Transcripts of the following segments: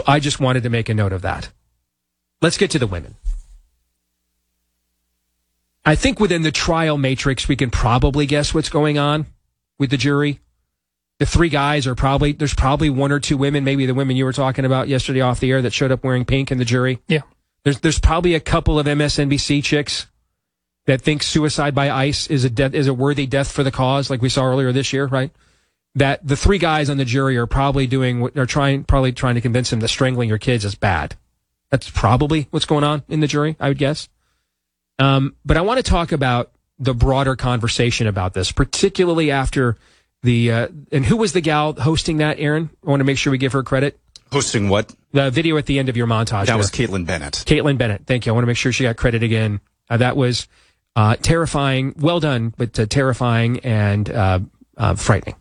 So I just wanted to make a note of that. Let's get to the women. I think within the trial matrix, we can probably guess what's going on with the jury. The three guys are there's probably one or two women, maybe the women you were talking about yesterday off the air that showed up wearing pink in the jury. Yeah. There's probably a couple of MSNBC chicks that think suicide by ICE is a worthy death for the cause, like we saw earlier this year, right? That the three guys on the jury are probably trying to convince them that strangling your kids is bad. That's probably what's going on in the jury, I would guess. But I want to talk about the broader conversation about this, particularly after and who was the gal hosting that, Aaron? I want to make sure we give her credit. Hosting what? The video at the end of your montage. That was Caitlin Bennett. Caitlin Bennett, thank you. I want to make sure she got credit again. That was terrifying. Well done, but terrifying and frightening.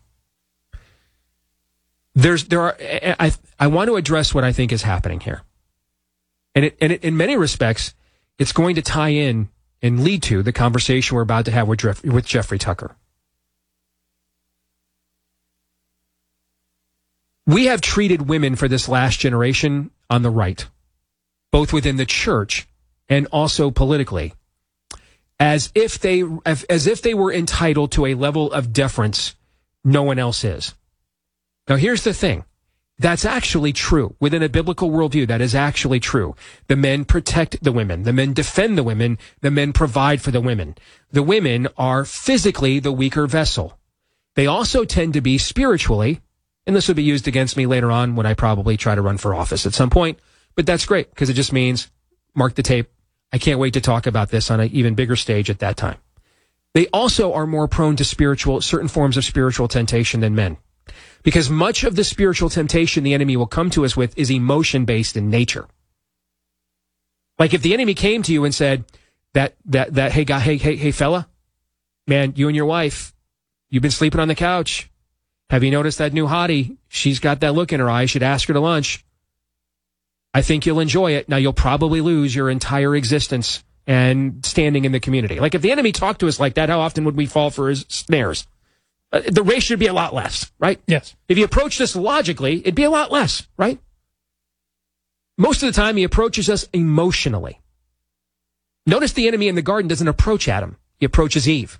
I want to address what I think is happening here. And in many respects, it's going to tie in and lead to the conversation we're about to have with Jeffrey Tucker. We have treated women for this last generation on the right, both within the church and also politically, as if they were entitled to a level of deference no one else is. Now, here's the thing. That's actually true. Within a biblical worldview, that is actually true. The men protect the women. The men defend the women. The men provide for the women. The women are physically the weaker vessel. They also tend to be spiritually, and this will be used against me later on when I probably try to run for office at some point, but that's great because it just means, mark the tape, I can't wait to talk about this on an even bigger stage at that time. They also are more prone to certain forms of spiritual temptation than men. Because much of the spiritual temptation the enemy will come to us with is emotion-based in nature. Like if the enemy came to you and said hey fella, man, you and your wife, you've been sleeping on the couch. Have you noticed that new hottie? She's got that look in her eye. You should ask her to lunch. I think you'll enjoy it. Now you'll probably lose your entire existence and standing in the community. Like if the enemy talked to us like that, how often would we fall for his snares? The race should be a lot less, right? Yes. If you approach this logically, it'd be a lot less, right? Most of the time, he approaches us emotionally. Notice the enemy in the garden doesn't approach Adam. He approaches Eve.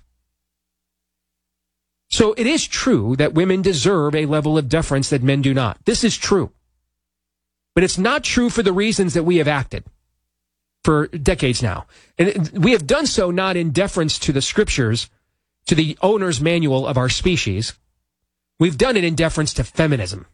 So it is true that women deserve a level of deference that men do not. This is true. But it's not true for the reasons that we have acted for decades now. And we have done so not in deference to the scriptures, to the owner's manual of our species. We've done it in deference to feminism.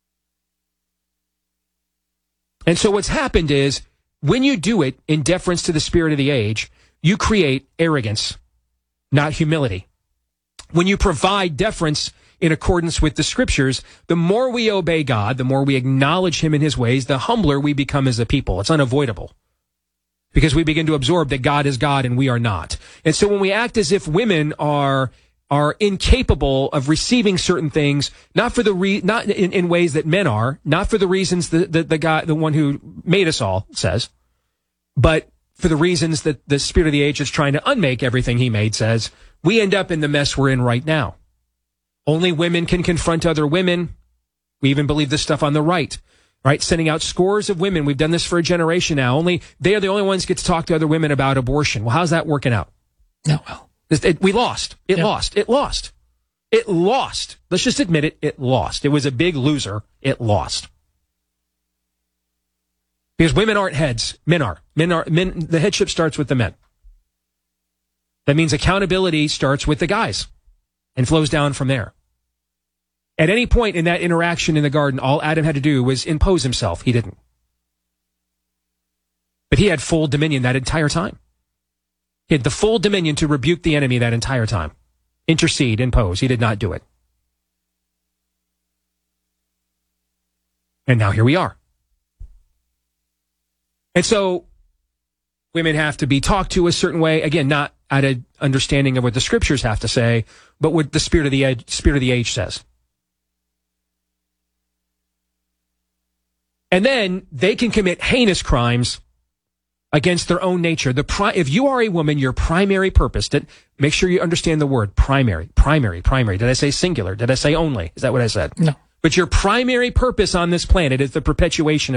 And so what's happened is, when you do it in deference to the spirit of the age, you create arrogance, not humility. When you provide deference in accordance with the scriptures, the more we obey God, the more we acknowledge him in his ways, the humbler we become as a people. It's unavoidable. Because we begin to absorb that God is God and we are not. And so when we act as if women are incapable of receiving certain things, not in ways that men are, not for the reasons the one who made us all says, but for the reasons that the spirit of the age is trying to unmake everything he made says, we end up in the mess we're in right now. Only women can confront other women. We even believe this stuff on the right. Right, sending out scores of women. We've done this for a generation now. They are the only ones who get to talk to other women about abortion. Well, how's that working out? No, well. We lost. It lost. Let's just admit it. It lost. It was a big loser. It lost. Because women aren't heads. Men are. Men. The headship starts with the men. That means accountability starts with the guys and flows down from there. At any point in that interaction in the garden, all Adam had to do was impose himself. He didn't. But he had full dominion that entire time. He had the full dominion to rebuke the enemy that entire time. Intercede, impose. He did not do it. And now here we are. And so women have to be talked to a certain way. Again, not out of understanding of what the scriptures have to say, but what the spirit of the age says. And then they can commit heinous crimes against their own nature. If you are a woman, your primary purpose, make sure you understand the word primary. Did I say singular? Did I say only? Is that what I said? No. But your primary purpose on this planet is the perpetuation